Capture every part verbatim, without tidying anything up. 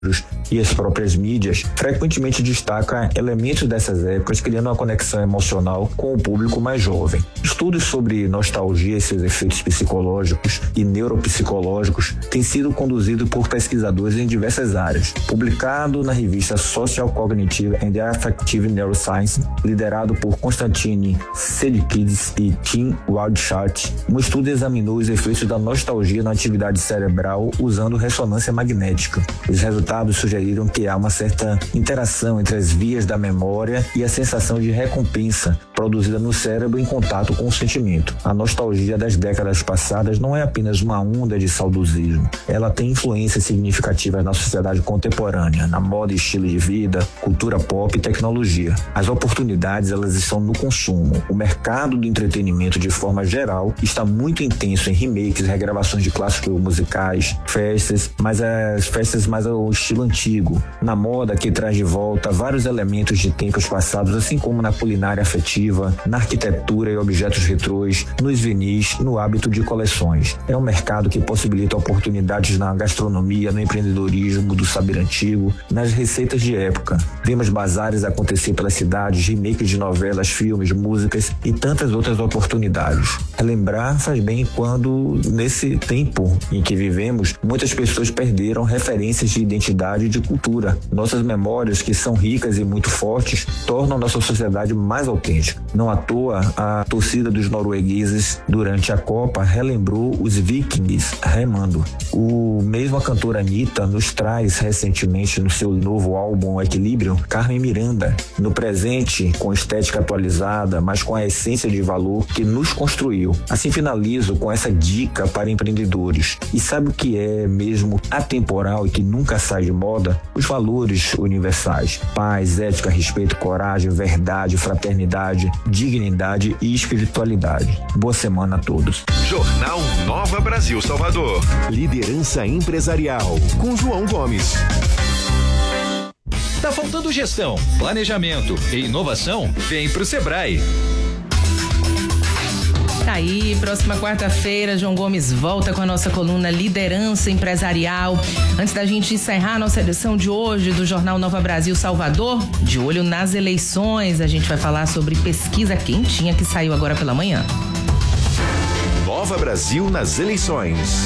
e as próprias mídias frequentemente destacam elementos dessas épocas, criando uma conexão emocional com o público mais jovem. Estudos sobre nostalgia e seus efeitos psicológicos e neuropsicológicos têm sido conduzidos por pesquisadores em diversas áreas. Publicado na revista Social Cognitive and Affective Neuroscience, liderado por Konstantin Sedkids e Tim Wildschat, um estudo examinou os efeitos da nostalgia na atividade cerebral usando ressonância magnética. Os resultados sugeriram que há uma certa interação entre as vias da memória e a sensação de recompensa produzida no cérebro em contato com o sentimento. A nostalgia das décadas passadas não é apenas uma onda de saudosismo. Ela tem influências significativas na sociedade contemporânea, na moda e estilo de vida, cultura pop e tecnologia. As oportunidades, elas estão no consumo. O mercado do entretenimento, de forma geral, está muito intenso em remakes, regravações de clássicos musicais, festas, mas as festas mais ao estilo antigo. Na moda, que traz de volta vários elementos de tempos passados, assim como na culinária afetiva, na arquitetura e objetos retrôs, nos vinis, no hábito de coleções. É um mercado que possibilita oportunidades na gastronomia, no empreendedorismo do saber antigo, nas receitas de época. Vemos bazares acontecer pelas cidades, remakes de novelas, filmes, músicas e tantas outras oportunidades. Relembrar faz bem quando, nesse tempo em que vivemos, muitas pessoas perderam referências de identidade e de cultura. Nossas memórias, que são ricas e muito fortes, tornam nossa sociedade mais autêntica. Não à toa, a torcida dos noruegueses durante a Copa relembrou os vikings remando. O mesmo a cantora Anitta nos traz recentemente no seu novo álbum Equilíbrio, Carmen Miranda, no presente com estética atualizada, mas com a essência de valor que nos construiu. Assim finalizo com essa dica para empreendedores. E sabe o que é mesmo atemporal e que nunca sai de moda? Os valores universais: paz, ética, respeito, coragem, verdade, fraternidade, dignidade e espiritualidade. Boa semana a todos. Jornal Nova Brasil Salvador. Liderança empresarial com João Gomes. Tá faltando gestão, planejamento e inovação? Vem pro Sebrae. Tá aí, próxima quarta-feira, João Gomes volta com a nossa coluna Liderança Empresarial. Antes da gente encerrar a nossa edição de hoje do Jornal Nova Brasil Salvador, de olho nas eleições, a gente vai falar sobre pesquisa quentinha que saiu agora pela manhã. Nova Brasil nas eleições.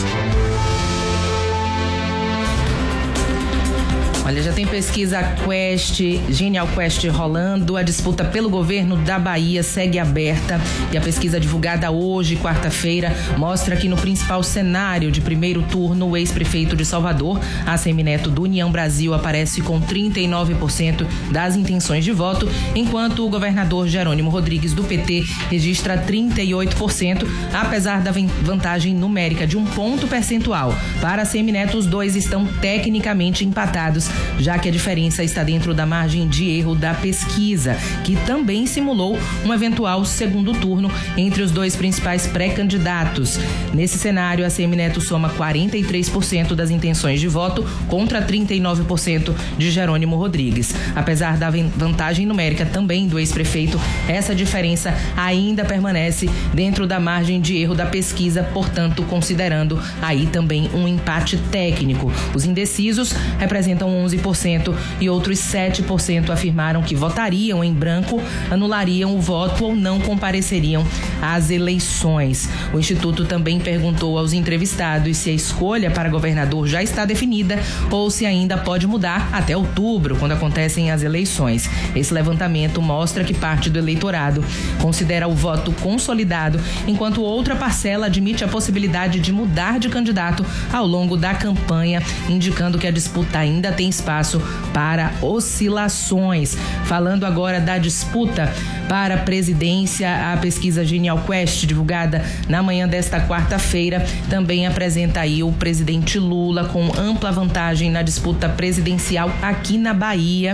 Olha, já tem pesquisa Quest, Genial Quest rolando, a disputa pelo governo da Bahia segue aberta e a pesquisa divulgada hoje, quarta-feira, mostra que no principal cenário de primeiro turno, o ex-prefeito de Salvador, Assemineto do União Brasil, aparece com trinta e nove por cento das intenções de voto, enquanto o governador Jerônimo Rodrigues do P T registra trinta e oito por cento, apesar da vantagem numérica de um ponto percentual. Para Assemineto, os dois estão tecnicamente empatados, já que a diferença está dentro da margem de erro da pesquisa, que também simulou um eventual segundo turno entre os dois principais pré-candidatos. Nesse cenário, a Assemineto soma quarenta e três por cento das intenções de voto contra trinta e nove por cento de Jerônimo Rodrigues. Apesar da vantagem numérica também do ex-prefeito, essa diferença ainda permanece dentro da margem de erro da pesquisa, portanto, considerando aí também um empate técnico. Os indecisos representam onze por cento e outros sete por cento afirmaram que votariam em branco, anulariam o voto ou não compareceriam às eleições. O Instituto também perguntou aos entrevistados se a escolha para governador já está definida ou se ainda pode mudar até outubro, quando acontecem as eleições. Esse levantamento mostra que parte do eleitorado considera o voto consolidado, enquanto outra parcela admite a possibilidade de mudar de candidato ao longo da campanha, indicando que a disputa ainda tem espaço para oscilações. Falando agora da disputa para a presidência, a pesquisa Genial Quest, divulgada na manhã desta quarta-feira, também apresenta aí o presidente Lula com ampla vantagem na disputa presidencial aqui na Bahia.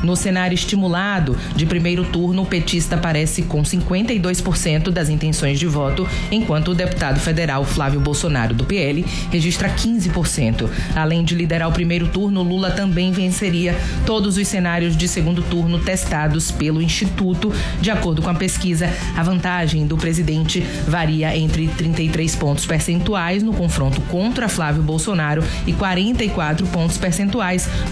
No cenário estimulado de primeiro turno, o petista aparece com cinquenta e dois por cento das intenções de voto, enquanto o deputado federal Flávio Bolsonaro, do P L, registra quinze por cento. Além de liderar o primeiro turno, Lula também venceria todos os cenários de segundo turno testados pelo Instituto. De acordo com a pesquisa, a vantagem do presidente varia entre trinta e três pontos percentuais no confronto contra Flávio Bolsonaro e quarenta e quatro pontos percentuais